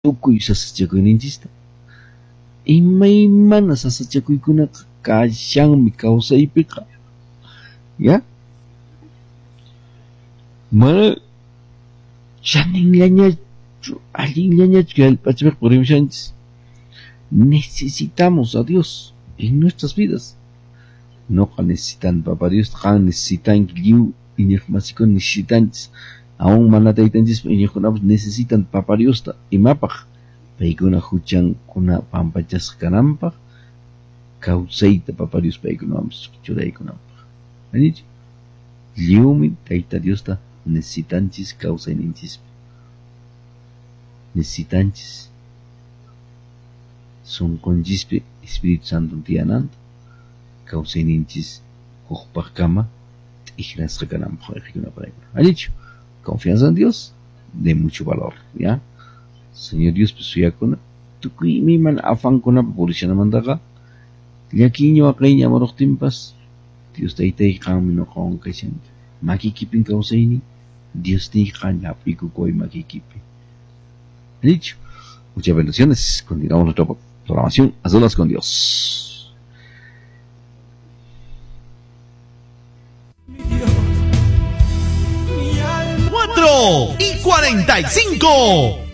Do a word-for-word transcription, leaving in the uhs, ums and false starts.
tukuy sasachakuyninchista imaymana sasachakuykunaqa kashanmi kawsaypiqa, ya mana chaninllañachu allinllañachu kay allpachapiqa purimushanchis. Necesitamos a Dios en nuestras vidas. Noqa necesitan Papa Dios, qan necesitanki lliw iñiq masikuna necesitanchis, aún mana taytanchispa iñiqkunapas necesitan Papa Diosta. Imapaq paykuna huchankuna pampachasqa kananpaq kawsayta Papa Dios paykunawanpas churaykunanpaq. Manichu? Lliwmi Tayta Diosta necesitanchis kawsayninchispi. Necesitanchis sunqunchispi Espíritu Santo tiyananta kawsayninchis huqpaq kama t'ijrasqa kananpaq wayqiykunaparayku. Manichu? Confianza en Dios de mucho valor, ¿ya? Señor Dios pisuyakuna tukuy imayman afankunapa purishanmantaqa llakiña waqayña amaruqtinpas Dios Taytay qanmi nuqawan kashanki. Makikipin kawsayni Dios niyqa llapikukuy makikipi. Dicho. Muchas bendiciones. Continuamos nuestra programación a solas con Dios. cuatro y cuarenta y cinco.